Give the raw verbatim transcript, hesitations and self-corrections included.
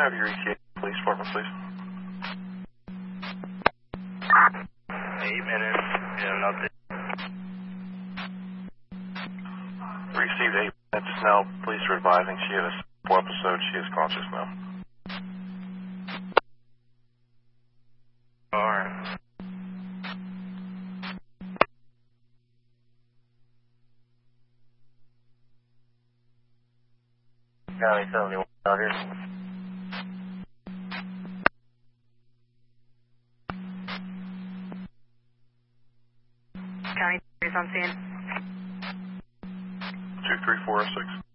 I have your E T A police department, please? Eight minutes. Yeah, nothing. Received eight minutes now. Police are advising she had a full episode. She is conscious now. Alright. County seventy-one out here. County is on scene. two three four oh six.